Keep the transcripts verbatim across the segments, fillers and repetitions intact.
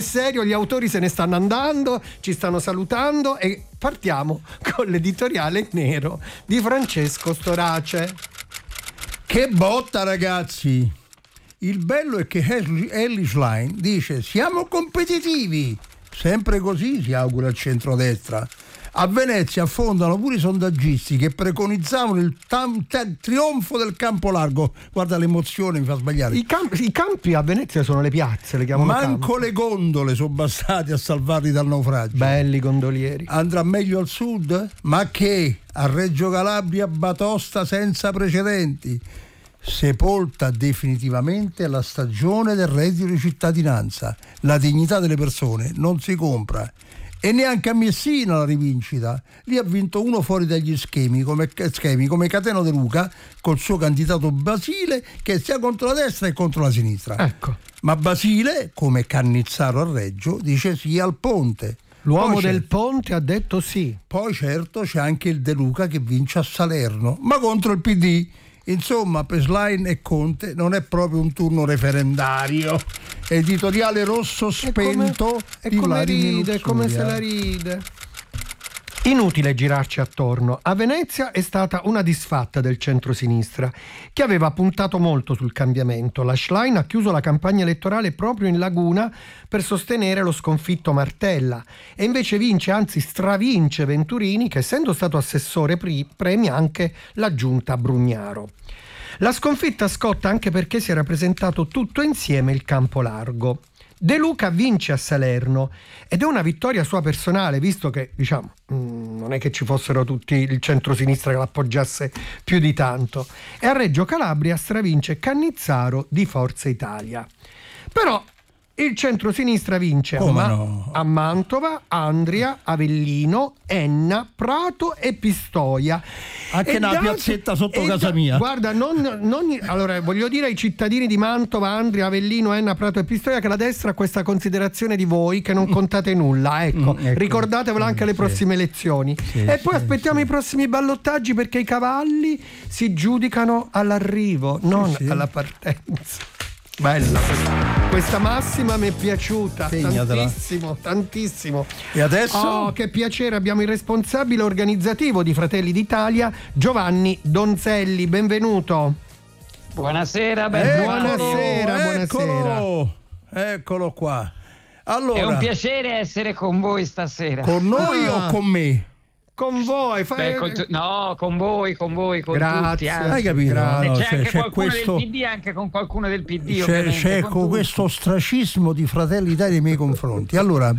serio, gli autori se ne stanno andando, ci stanno salutando e partiamo con l'editoriale nero di Francesco Storace. Che botta, ragazzi! Il bello è che Elly Schlein dice siamo competitivi, sempre così si augura il centrodestra. A Venezia affondano pure i sondaggisti che preconizzavano il tam- tam- trionfo del campo largo. Guarda, l'emozione mi fa sbagliare. I campi, I campi a Venezia sono le piazze, le chiamano Manco campo. le gondole sono bastate a salvarli dal naufragio. Belli gondolieri. Andrà meglio al sud? Ma che? A Reggio Calabria batosta senza precedenti. Sepolta definitivamente la stagione del reddito di cittadinanza. La dignità delle persone non si compra. E neanche a Messina la rivincita. Lì ha vinto uno fuori dagli schemi come, schemi come Cateno De Luca col suo candidato Basile, che sia contro la destra e contro la sinistra. Ecco. Ma Basile, come Cannizzaro a Reggio, dice sì al ponte. L'uomo Poi del certo, ponte ha detto sì. Poi certo c'è anche il De Luca che vince a Salerno, ma contro il P D. Insomma, per Schlein e Conte non è proprio un turno referendario. Editoriale rosso spento e di come Vladimir ride, Luxuria. come se la ride. Inutile girarci attorno. A Venezia è stata una disfatta del centrosinistra, che aveva puntato molto sul cambiamento. La Schlein ha chiuso la campagna elettorale proprio in Laguna per sostenere lo sconfitto Martella e invece vince, anzi stravince Venturini, che essendo stato assessore pri- premia anche la giunta Brugnaro. La sconfitta scotta anche perché si era presentato tutto insieme il campo largo. De Luca vince a Salerno ed è una vittoria sua personale, visto che, diciamo, mh, non è che ci fossero tutti il centrosinistra che l'appoggiasse più di tanto. E a Reggio Calabria stravince Cannizzaro di Forza Italia. Però il centrosinistra vince a, Ma- no? a Mantova, Andria, Avellino, Enna, Prato e Pistoia. Anche E una da- piazzetta sotto e casa da- mia. Guarda, non, non- allora voglio dire ai cittadini di Mantova, Andria, Avellino, Enna, Prato e Pistoia che la destra ha questa considerazione di voi che non contate nulla. Ecco, Mm, ecco. ricordatevelo anche alle Sì. prossime elezioni. Sì, e poi sì, aspettiamo sì. i prossimi ballottaggi perché i cavalli si giudicano all'arrivo, non sì. alla partenza. Bella questa, questa massima mi è piaciuta Segnatela. tantissimo, tantissimo. E adesso? Oh, che piacere, abbiamo il responsabile organizzativo di Fratelli d'Italia, Giovanni Donzelli, benvenuto. Buonasera, Eccolo, benvenuti. Buonasera, eccolo, eccolo qua. Allora, È un piacere essere con voi stasera. con noi Ah. o con me? Con voi, fai... Beh, con tu- no, con voi, con voi, con Grazie. tutti. anzi. Hai capito? Grazie. No, c'è, c'è, anche c'è qualcuno questo, del P D, anche con qualcuno del P D, c'è, ovviamente. c'è con con tutti. questo ostracismo di Fratelli d'Italia nei miei confronti. Allora,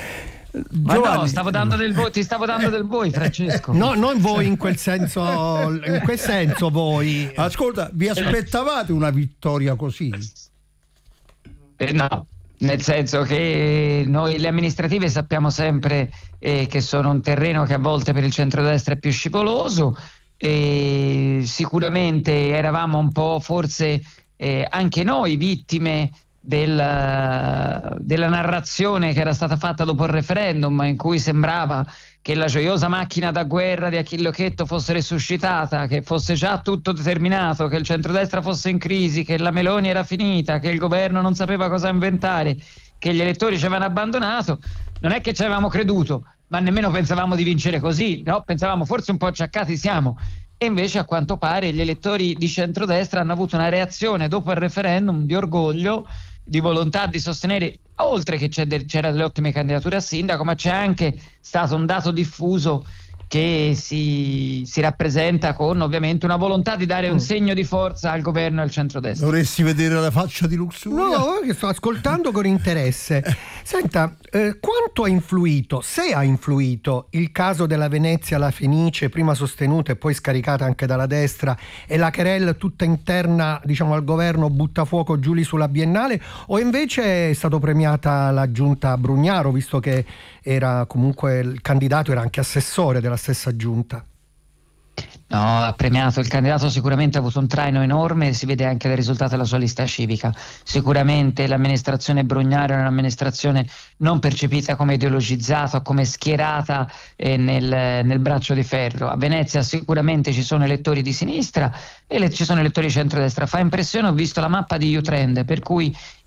Ma Giovanni, no, stavo dando del voi, ti stavo dando del voi, Francesco. No, non voi in quel senso, in quel senso voi. ascolta, vi aspettavate una vittoria così? Eh, no, nel senso che noi le amministrative sappiamo sempre eh, che sono un terreno che a volte per il centrodestra è più scivoloso e sicuramente eravamo un po' forse eh, anche noi vittime della, della narrazione che era stata fatta dopo il referendum, in cui sembrava che la gioiosa macchina da guerra di Achille Occhetto fosse resuscitata, che fosse già tutto determinato, che il centrodestra fosse in crisi, che la Meloni era finita, che il governo non sapeva cosa inventare, che gli elettori ci avevano abbandonato. Non è che ci avevamo creduto, ma nemmeno pensavamo di vincere così, no? Pensavamo forse un po' acciaccati siamo. E invece a quanto pare gli elettori di centrodestra hanno avuto una reazione dopo il referendum di orgoglio, di volontà di sostenere, oltre che c'è de- c'era delle ottime candidature a sindaco, ma c'è anche stato un dato diffuso che si, si rappresenta con ovviamente una volontà di dare un segno di forza al governo e al centrodestra. Dovresti vedere la faccia di Luxuria. No, che sto ascoltando con interesse. Senta, eh, quanto ha influito, se ha influito, il caso della Venezia La Fenice, prima sostenuta e poi scaricata anche dalla destra, e la querelle tutta interna, diciamo, al governo butta fuoco Giuli sulla Biennale, o invece è stato premiata la giunta Brugnaro, visto che era comunque il candidato, era anche assessore della stessa giunta? No, ha premiato il candidato, sicuramente ha avuto un traino enorme, si vede anche dal risultato della sua lista civica. Sicuramente l'amministrazione Brugnaro è un'amministrazione non percepita come ideologizzata, come schierata eh, nel, nel braccio di ferro. A Venezia sicuramente ci sono elettori di sinistra e le, ci sono elettori di centrodestra. Fa impressione, ho visto la mappa di Youtrend, per cui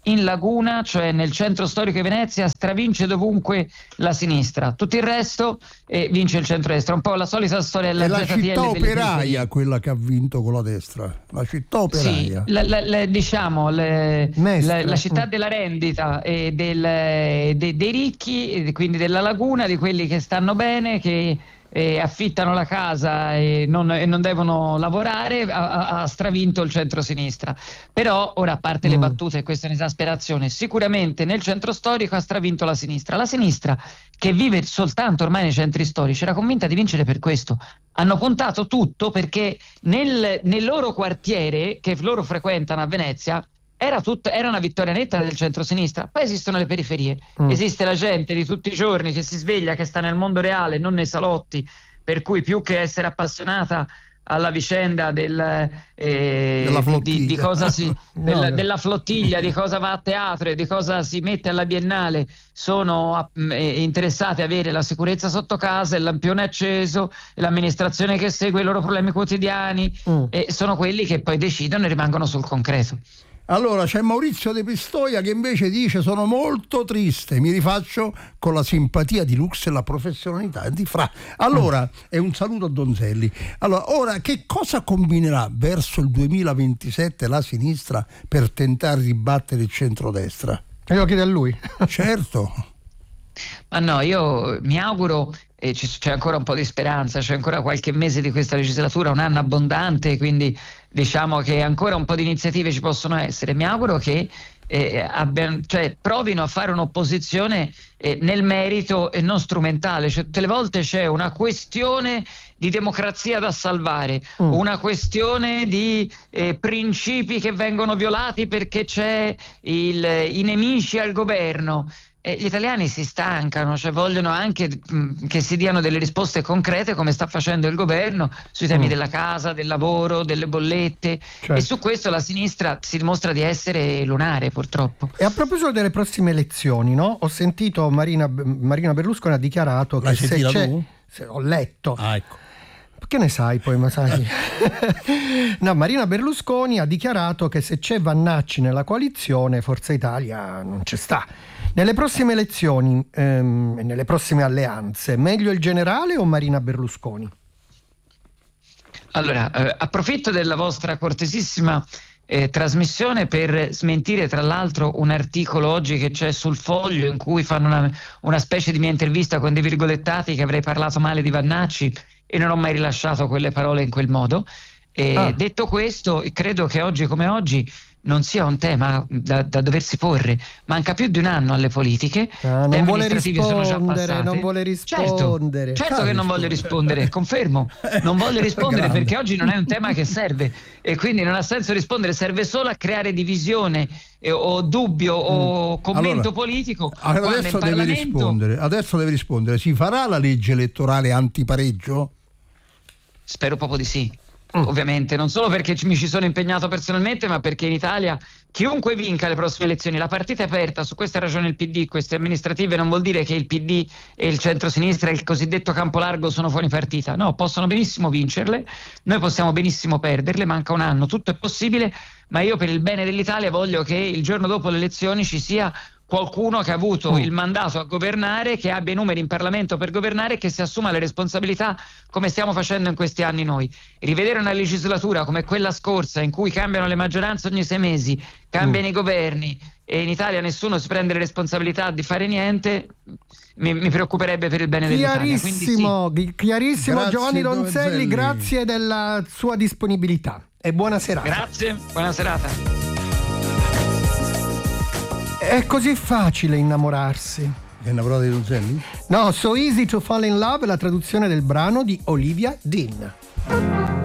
in laguna, cioè nel centro storico di Venezia, stravince dovunque la sinistra, tutto il resto eh, vince il centrodestra. Un po' la solita storia della è la Z T L città delle operaia periferie. quella che ha vinto con la destra, la città operaia. Sì, la, la, la, diciamo le, la, la città della rendita e del, de, dei ricchi, quindi della laguna, di quelli che stanno bene, che eh, affittano la casa e non, e non devono lavorare, ha, ha stravinto il centro-sinistra. Però ora, a parte le Mm. battute, questa è un'esasperazione, sicuramente nel centro storico ha stravinto la sinistra. La sinistra, che vive soltanto ormai nei centri storici, era convinta di vincere per questo. Hanno puntato tutto perché nel, nel loro quartiere, che loro frequentano a Venezia, era, tut- era una vittoria netta del centro-sinistra. Poi esistono le periferie, Mm. esiste la gente di tutti i giorni che si sveglia, che sta nel mondo reale, non nei salotti, per cui più che essere appassionata alla vicenda del, eh, Della di, di flottiglia. cosa si, del- No. della flottiglia, di cosa va a teatro e di cosa si mette alla Biennale, sono eh, interessate a avere la sicurezza sotto casa, il lampione acceso, l'amministrazione che segue i loro problemi quotidiani, Mm. e sono quelli che poi decidono e rimangono sul concreto. Allora c'è Maurizio De Pistoia che invece dice: sono molto triste, mi rifaccio con la simpatia di Lux e la professionalità di Fra. Allora, è un saluto a Donzelli. Allora, ora che cosa combinerà verso il duemilaventisette la sinistra per tentare di battere il centrodestra? E lo chiede a lui. Certo. Ma no, io mi auguro, e ci- c'è ancora un po' di speranza, c'è ancora qualche mese di questa legislatura, un anno abbondante, quindi diciamo che ancora un po' di iniziative ci possono essere. Mi auguro che eh, abbiano- cioè, provino a fare un'opposizione eh, nel merito e non strumentale. Cioè, tutte le volte c'è una questione di democrazia da salvare, Mm. una questione di eh, principi che vengono violati perché c'è il, i nemici al governo. E gli italiani si stancano, cioè vogliono anche mh, che si diano delle risposte concrete, come sta facendo il governo sui temi Mm. della casa, del lavoro, delle bollette. Certo. E su questo la sinistra si dimostra di essere lunare, purtroppo. E a proposito delle prossime elezioni, no? Ho sentito Marina, Marina Berlusconi ha dichiarato L'hai che se sentita c'è... tu? se- ho letto. Ah, ecco. Che ne sai poi, ma sai? No, Marina Berlusconi ha dichiarato che se c'è Vannacci nella coalizione, Forza Italia non ci sta. Nelle prossime elezioni ehm, e nelle prossime alleanze, meglio il generale o Marina Berlusconi? Allora, eh, approfitto della vostra cortesissima eh, trasmissione per smentire tra l'altro un articolo oggi che c'è sul Foglio in cui fanno una, una specie di mia intervista con dei virgolettati che avrei parlato male di Vannacci e non ho mai rilasciato quelle parole in quel modo. E Ah. Detto questo, credo che oggi come oggi non sia un tema da, da doversi porre. Manca più di un anno alle politiche, Ah, le non vuole amministrative sono già rispondere, passate. non vuole Certo, rispondere. certo che non voglio rispondere, confermo, non voglio rispondere Grande. perché oggi non è un tema che serve e quindi non ha senso rispondere, serve solo a creare divisione eh, o dubbio o commento Allora, politico. Allora, quando adesso in deve Parlamento rispondere. Adesso deve rispondere. Si farà la legge elettorale antipareggio? spero proprio di sì. Mm. Ovviamente, non solo perché ci- mi ci sono impegnato personalmente, ma perché in Italia chiunque vinca le prossime elezioni, la partita è aperta. Su questa ragione il P D, queste amministrative, non vuol dire che il P D e il centrosinistra e il cosiddetto campo largo sono fuori partita. No, possono benissimo vincerle, noi possiamo benissimo perderle, manca un anno, tutto è possibile, ma io per il bene dell'Italia voglio che il giorno dopo le elezioni ci sia qualcuno che ha avuto Mm. il mandato a governare, che abbia i numeri in Parlamento per governare e che si assuma le responsabilità come stiamo facendo in questi anni noi. Rivedere una legislatura come quella scorsa in cui cambiano le maggioranze ogni sei mesi, cambiano Mm. i governi e in Italia nessuno si prende le responsabilità di fare niente, mi, mi preoccuperebbe per il bene dell'Italia. Quindi sì. Chiarissimo, ghi- chiarissimo Grazie, Giovanni Donzelli, Donzelli. grazie della sua disponibilità e buona serata. Grazie, buona serata. È così facile innamorarsi. È innamorato di Donzelli? No, So Easy to Fall in Love è la traduzione del brano di Olivia Dean.